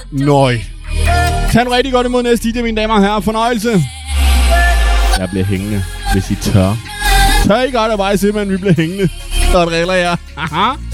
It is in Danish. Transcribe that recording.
Nøj. Tag nu rigtig godt imod næste DJ, mine damer og herrer. Fornøjelse. Jeg bliver hængende, hvis I tør. Tør I godt at bare simpelthen, vi bliver hængende. Så driller jeg. Haha.